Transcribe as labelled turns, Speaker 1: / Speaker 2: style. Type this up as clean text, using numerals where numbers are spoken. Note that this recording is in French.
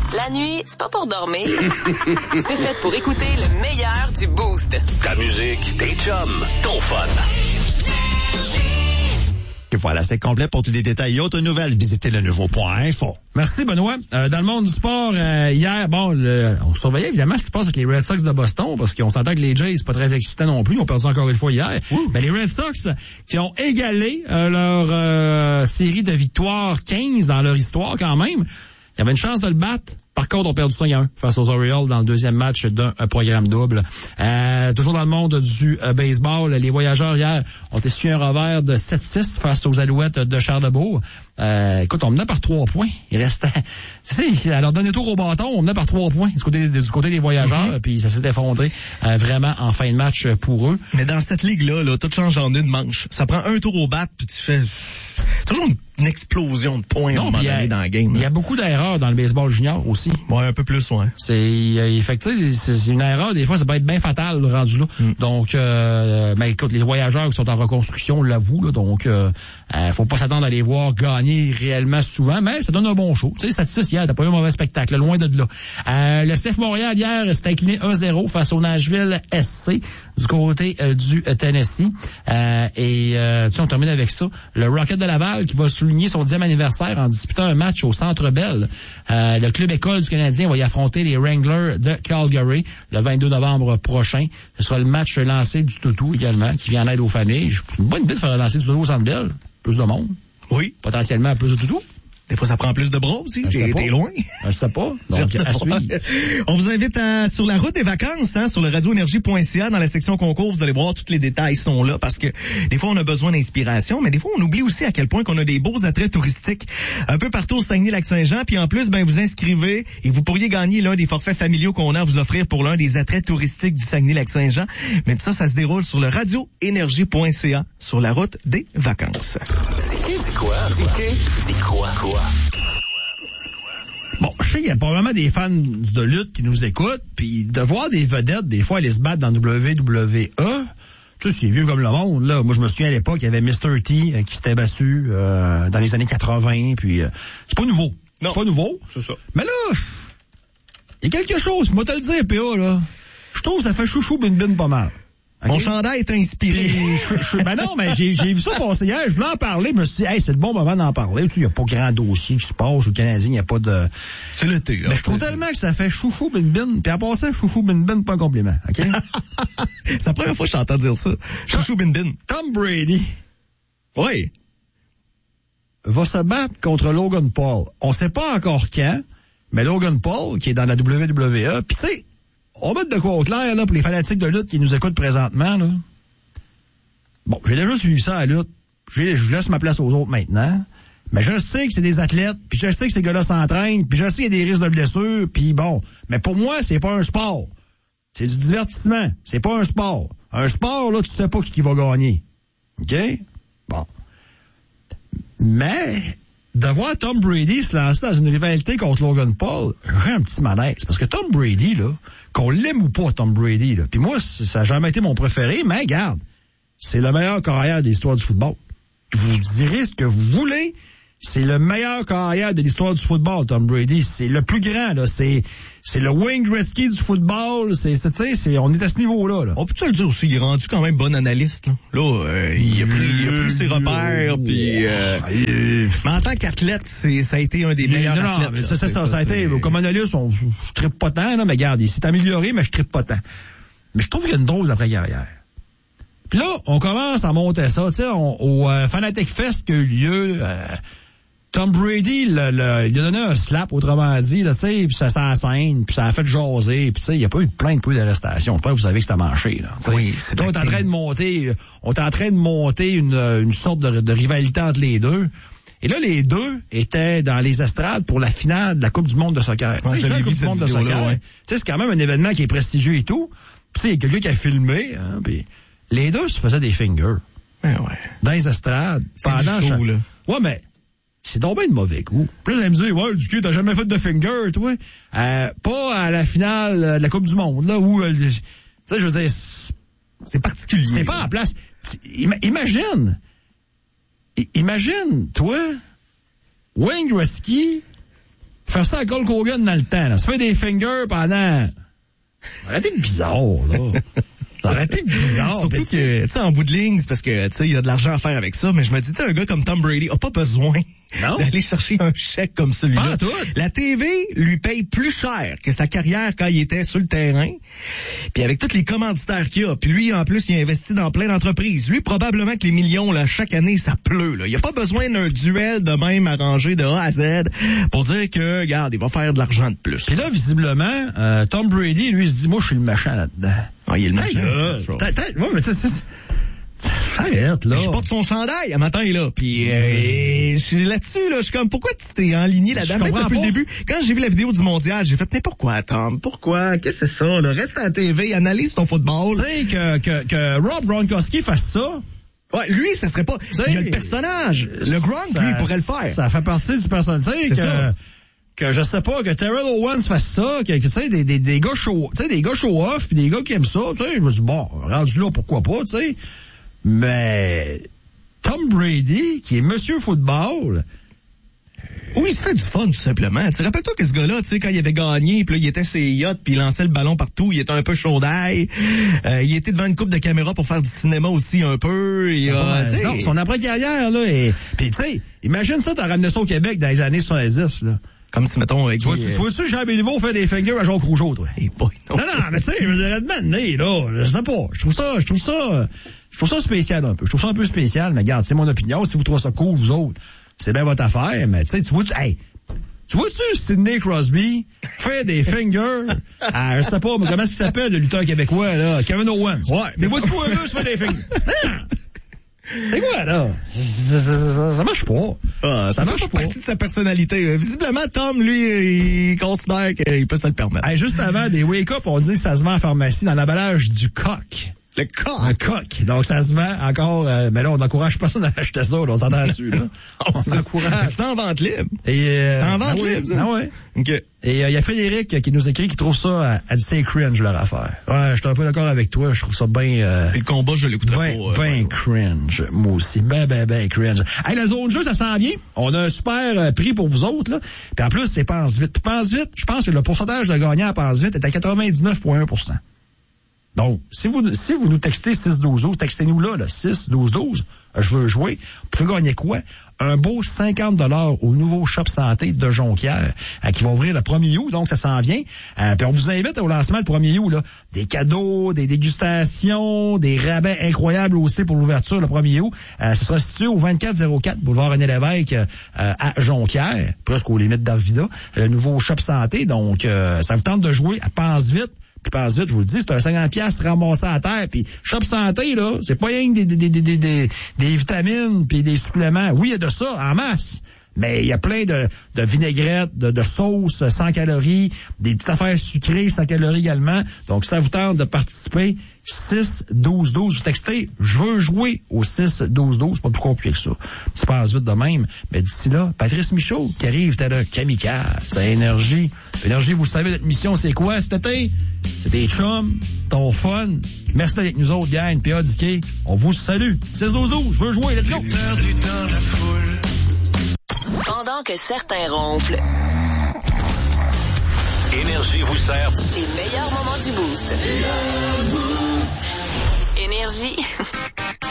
Speaker 1: La nuit, c'est pas pour dormir. C'est fait pour écouter le meilleur du Boost.
Speaker 2: Ta musique, tes chums, ton fun.
Speaker 3: Et voilà, c'est complet. Pour tous les détails et autres nouvelles, visitez le nouveau.info.
Speaker 4: Merci, Benoît. Dans le monde du sport, hier, on surveillait évidemment ce qui se passe avec les Red Sox de Boston, parce qu'on s'entend que les Jays, c'est pas très excitant non plus. Ils ont perdu encore une fois hier. Mais les Red Sox, qui ont égalé leur série de victoires 15 dans leur histoire quand même, il y avait une chance de le battre. Par contre, on perd du 5-1 face aux Orioles dans le deuxième match d'un programme double. Toujours dans le monde du baseball, les Voyageurs hier ont essuyé un revers de 7-6 face aux Alouettes de Charlebourg. Écoute, on menait par 3 points. Il restait, tu sais, à leur dernier tour au bâton, on menait par 3 points du côté des Voyageurs, puis ça s'est effondré vraiment en fin de match pour eux.
Speaker 5: Mais dans cette ligue-là, tout change en une manche. Ça prend un tour au bat, puis tu fais toujours une explosion de points dans la game.
Speaker 4: Il y a beaucoup d'erreurs dans le baseball junior aussi.
Speaker 5: Ouais, un peu plus, ouais.
Speaker 4: C'est une erreur, des fois, ça peut être bien fatal, le rendu là. Donc, écoute, les Voyageurs qui sont en reconstruction, on l'avoue, là, donc, faut pas s'attendre à les voir gagner réellement souvent, mais ça donne un bon show. Tu sais, Satisfait hier, t'as pas eu un mauvais spectacle, loin de là. Le CF Montréal, hier, s'est incliné 1-0 face au Nashville SC, du côté du Tennessee. On termine avec ça. Le Rocket de Laval, qui va souligner son 10e anniversaire en disputant un match au Centre Bell. Le club école du Canadien va y affronter les Wranglers de Calgary le 22 novembre prochain. Ce sera le match lancé du Toutou également, qui vient en aide aux familles. C'est une bonne idée de faire lancer du Toutou au Centre Bell. Plus de monde.
Speaker 5: Oui.
Speaker 4: Potentiellement plus de Toutou.
Speaker 5: Des fois, ça prend plus de bras aussi. T'es loin.
Speaker 4: Je sais pas. Donc, à suivre.
Speaker 5: On vous invite sur la route des vacances, sur le radioénergie.ca, dans la section concours. Vous allez voir, tous les détails sont là parce que des fois, on a besoin d'inspiration, mais des fois, on oublie aussi à quel point qu'on a des beaux attraits touristiques un peu partout au Saguenay-Lac-Saint-Jean. Puis en plus, vous inscrivez et vous pourriez gagner l'un des forfaits familiaux qu'on a à vous offrir pour l'un des attraits touristiques du Saguenay-Lac-Saint-Jean. Mais ça se déroule sur le radioénergie.ca, sur la route des vacances.
Speaker 2: Dis quoi?
Speaker 4: Bon, je sais qu'il y a probablement des fans de lutte qui nous écoutent, puis de voir des vedettes, des fois, aller se battre dans WWE, tu sais, c'est vieux comme le monde, là. Moi, je me souviens à l'époque, il y avait Mr. T qui s'était battu dans les années 80, puis c'est pas nouveau.
Speaker 5: Non.
Speaker 4: C'est pas nouveau.
Speaker 5: C'est ça.
Speaker 4: Mais là, il y a quelque chose, moi te le dire, PA, là. Je trouve que ça fait chouchou bin pas mal. Okay.
Speaker 5: Mon chandail est inspiré.
Speaker 4: Non, mais j'ai vu ça passer hier, je voulais en parler, je me suis dit, hey, c'est le bon moment d'en parler. Tu sais, il n'y a pas grand dossier qui se passe au Canadien, il n'y a pas de...
Speaker 5: C'est l'été, là.
Speaker 4: Mais je trouve tellement que ça fait chouchou bin, puis à part ça, chouchou bin, pas un compliment, OK?
Speaker 5: C'est la première fois que j'entends dire ça. Chouchou bin.
Speaker 4: Tom Brady.
Speaker 5: Oui.
Speaker 4: Va se battre contre Logan Paul. On sait pas encore quand, mais Logan Paul, qui est dans la WWE, puis tu sais, on va mettre de quoi au clair, là, pour les fanatiques de lutte qui nous écoutent présentement, là. Bon, j'ai déjà suivi ça à la lutte. Je laisse ma place aux autres maintenant. Mais je sais que c'est des athlètes, puis je sais que ces gars-là s'entraînent, puis je sais qu'il y a des risques de blessures, puis bon. Mais pour moi, c'est pas un sport. C'est du divertissement. C'est pas un sport. Un sport, là, tu sais pas qui va gagner. OK? Bon. Mais de voir Tom Brady se lancer dans une rivalité contre Logan Paul, j'ai un petit malaise. Parce que Tom Brady, là, qu'on l'aime ou pas, Tom Brady, là, puis moi, ça n'a jamais été mon préféré, mais regarde, c'est le meilleur carrière de l'histoire du football. Vous direz ce que vous voulez, c'est le meilleur carrière de l'histoire du football, Tom Brady. C'est le plus grand, là. C'est le Wayne Gretzky du football. On est à ce niveau-là, là.
Speaker 5: On peut le dire aussi, il est rendu quand même bon analyste, là. Là, il a pris ses repères, puis mais en tant qu'athlète, ça a été un des meilleurs athlètes.
Speaker 4: Mais ça a été, comme analyste, je trippe pas tant, là, mais regarde, il s'est amélioré, mais je trippe pas tant. Mais je trouve qu'il y a une drôle d'après-carrière. Puis là, on commence à monter ça, tu sais, au Fanatic Fest qui a eu lieu, Tom Brady, il a donné un slap, autrement dit, là, tu sais, puis ça s'enseigne, puis ça a fait jaser, puis tu sais, il n'y a pas eu de plainte pour d'arrestation. J'espère que vous savez que c'était manché, là. T'sais.
Speaker 5: Oui, c'est
Speaker 4: on est en train de monter une sorte de rivalité entre les deux. Et là, les deux étaient dans les estrades pour la finale de la Coupe du monde de soccer.
Speaker 5: Ouais,
Speaker 4: la Coupe du monde de soccer. Ouais. Tu sais, c'est quand même un événement qui est prestigieux et tout. Puis tu sais, il y a quelqu'un qui a filmé, hein, puis les deux se faisaient des fingers.
Speaker 5: Ben ouais.
Speaker 4: Dans les estrades.
Speaker 5: Pendant du show, là.
Speaker 4: Ouais, mais c'est donc bien de mauvais goût. Puis là, vous allez me dire, ouais, du coup, t'as jamais fait de finger, toi. Pas à la finale de la Coupe du monde, là, où, tu sais, je veux dire,
Speaker 5: c'est particulier.
Speaker 4: C'est pas à la place. Imagine, toi, Wayne Gretzky, Faire ça à Hulk Hogan dans le temps, là. Se faire des fingers pendant... Arrêtez bizarre, là. Arrêtez bizarre.
Speaker 5: Surtout que, tu sais, en bout de ligne, c'est parce que, tu sais, il y a de l'argent à faire avec ça, mais je me dis, tu sais, un gars comme Tom Brady a pas besoin d'aller chercher un chèque comme celui-là. La TV lui paye plus cher que sa carrière quand il était sur le terrain. Puis avec tous les commanditaires qu'il a, puis lui, en plus, il a investi dans plein d'entreprises. Lui, probablement que les millions, là, chaque année, ça pleut, là. Il a pas besoin d'un duel de même arrangé de A à Z pour dire que, regarde, il va faire de l'argent de plus.
Speaker 4: Puis là, visiblement, Tom Brady, lui, il se dit, moi, je suis le méchant là-dedans.
Speaker 5: Ah, il est le méchant.
Speaker 4: Ouais, mais arrête, là.
Speaker 5: Je porte son chandail à matin, là. Puis, je suis là-dessus, là. Je suis comme, pourquoi tu t'es enligné là-dedans? Depuis le début, quand j'ai vu la vidéo du mondial, j'ai fait, mais pourquoi, Tom? Pourquoi? Qu'est-ce que c'est ça, là? Reste à la TV, analyse ton football.
Speaker 4: Tu sais, que Rob Gronkowski fasse ça.
Speaker 5: Ouais, lui, ça serait pas, il y a le personnage. Le Gronk, lui, pourrait le faire.
Speaker 4: Ça fait partie du personnage. Tu sais, que je sais pas, que Terrell Owens fasse ça, que tu sais, des gars show, tu sais, des gars show off, pis des gars qui aiment ça, tu sais, je me dis, bon, rendu là, pourquoi pas, tu sais. Mais Tom Brady, qui est monsieur football,
Speaker 5: oui, il se fait du fun, tout simplement. Tu rappelles-toi que ce gars-là, tu sais, quand il avait gagné, puis là, il était sur ses yachts, puis il lançait le ballon partout, il était un peu chaud d'ail. Il était devant une coupe de caméra pour faire du cinéma aussi un peu.
Speaker 4: Non, son après-carrière, là, et puis tu sais, imagine ça, t'as ramené ça au Québec dans les années 70, là.
Speaker 5: Comme si, mettons, avec...
Speaker 4: Tu vois-tu, Jean Béliveau fait des fingers à Jacques Rougeau, toi?
Speaker 5: Hey boy,
Speaker 4: non, mais tu sais, je dirais de m'amener, là, je sais pas. Je trouve ça spécial un peu. Je trouve ça un peu spécial, mais regarde, c'est mon opinion. Si vous trouvez ça cool, vous autres, c'est bien votre affaire, mais tu sais, tu vois-tu Sidney Crosby fait des fingers à, je sais pas, mais comment est-ce qu'il s'appelle, le lutteur québécois, là? Kevin Owens. Ouais. Mais vois-tu, là, je fais des fingers. C'est quoi, là? Ça marche pas.
Speaker 5: Ça marche pas partie de sa personnalité. Visiblement, Tom, lui, il considère qu'il peut se le permettre.
Speaker 4: Hey, juste avant des wake-up, on dit que ça se vend en pharmacie dans l'emballage du coq.
Speaker 5: Le coq.
Speaker 4: Un coq. Donc, ça se vend encore, mais là, on n'encourage personne à acheter ça, là, on s'entend dessus, là. On s'encourage.
Speaker 5: C'est en vente libre.
Speaker 4: C'est
Speaker 5: en vente libre, ça.
Speaker 4: Ah ouais.
Speaker 5: OK.
Speaker 4: Et il y a Frédéric qui nous écrit qu'il trouve ça assez cringe, leur affaire. Ouais, je suis un peu d'accord avec toi, je trouve ça bien...
Speaker 5: Puis le combat, je l'écouterais pas.
Speaker 4: Ben cringe, moi aussi. Ben cringe. Hey, la zone jeu, ça s'en vient. On a un super prix pour vous autres, là. Puis en plus, c'est Pense Vite. Puis Pense Vite, je pense que le pourcentage de gagnants à Pense Vite est à 99,1%. Donc, si vous nous textez 6-12-12, textez-nous là, 6-12-12, je veux jouer. Vous pouvez gagner quoi? Un beau 50$ au nouveau Shop Santé de Jonquière, qui va ouvrir le 1er août, donc ça s'en vient. Puis on vous invite au lancement le 1er août, là. Des cadeaux, des dégustations, des rabais incroyables aussi pour l'ouverture le 1er août. Ce sera situé au 2404 boulevard René Lévesque à Jonquière, presque aux limites d'Arvida, le nouveau Shop Santé. Donc, ça vous tente de jouer à Pense Vite. Puis Pense Vite, je vous le dis, c'est un 50$ ramassé à terre. Puis Shop Santé, là, c'est pas rien que des vitamines puis des suppléments. Oui, il y a de ça en masse. Mais il y a plein de vinaigrettes, de sauces sans calories, des petites affaires sucrées sans calories également. Donc, ça vous tente de participer. 6-12-12. Vous textez, je veux jouer au 6-12-12. C'est pas plus compliqué que ça. Tu penses vite de même. Mais d'ici là, Patrice Michaud qui arrive, t'as le kamikaze, c'est Énergie. Énergie, vous savez, notre mission, c'est quoi cet été? C'est des chums, ton fun. Merci d'être avec nous autres, gang, P.A. Diquet. On vous salue. 6-12-12, je veux jouer, let's go!
Speaker 1: Pendant que certains ronflent,
Speaker 2: Énergie vous sert
Speaker 1: les meilleurs moments du Boost. Énergie.